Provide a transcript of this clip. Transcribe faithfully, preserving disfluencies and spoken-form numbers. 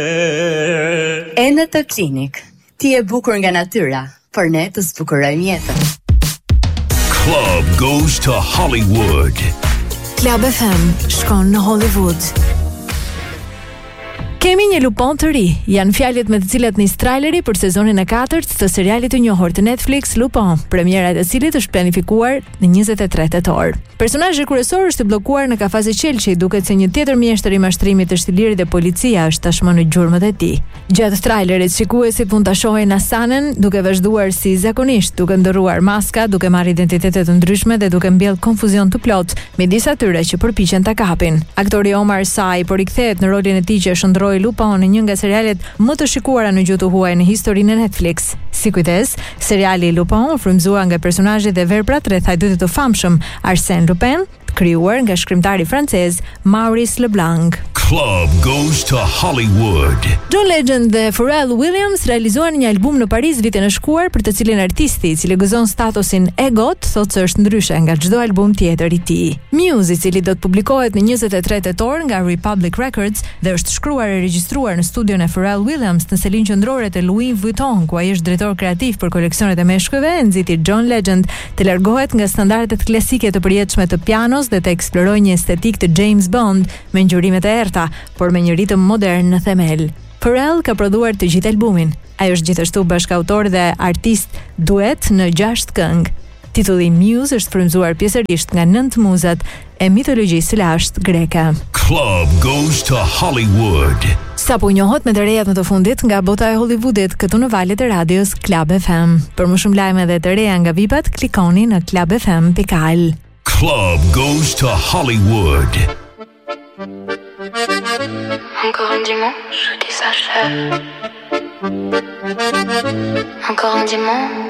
Enet Klinik. Ti e bukur nga natyra, por ne të zbukurojmë jetën. Club goes to Hollywood. Club F M shkon në Hollywood. Kemi një lupon të ri, janë fjalët me të cilat nis traileri për sezonin e katërt të serialit të njohur të Netflix Lupin, premiera e të cilit është planifikuar në njëzet e tre tetor. Personazhi kryesor është i bllokuar në kafazë qelçi, duket se një tjetër mjeshtër i mashtrimit të shtilirit dhe policia është tashmë në gjurmët e tij. Gjatë trailerit shikuesit mund ta shohin Hasanen duke vazhduar si zakonisht, duke ndërruar maska, duke marrë identitete të ndryshme dhe duke mbjellë konfuzion të plot midis atyre që përpiqen ta kapin. Aktori Omar Sy po rikthehet në rolin e tij që shndroi Lupin në një nga serialet më të shikuara në gjuhë huaj në historinë e Netflix. Si kujdes, seriali Lupin u frymëzua nga personazhet dhe veprat rreth hajdutit të famshëm Arsène Lupin, krijuar nga shkrimtari francez Maurice Leblanc. Club goes to Hollywood. John Legend dhe Pharrell Williams realizuan një album në Paris vitin e shkuar, për të cilin artisti, i cili gëzon statusin e got, thotë se është ndryshe nga çdo album tjetër i tij. Muse, i cili do të publikohet në njëzet e tre tetor nga Republic Records dhe është shkruar e regjistruar në studion e Pharrell Williams në selin qendrore të Louis Vuitton, ku ai është drejtor kreativ për koleksionet e meshkujve, nxiti John Legend të largohet nga standardet klasike të përjetshme të pianos dhe të eksplorojë një estetik të James Bond me ngjyrimet e errta, por me një ritëm modern në themel. Pharrell ka prodhuar të gjithë albumin. Ai është gjithashtu bashkautor dhe artist duet në gjashtë këngë. Titulli Muse është frymëzuar pjesërisht nga nënt muzat e mitologjisë së lashtë greke. Club goes to Hollywood. Sapo njohët me të rejat në të fundit nga bota e Hollywoodit, këtu në valët e radios Club F M. Për më shumë lajme dhe të reja nga vipat, klikoni në club f m dot a l. Club goes to Hollywood. Encore un dimanche qui s'achève. Encore un dimanche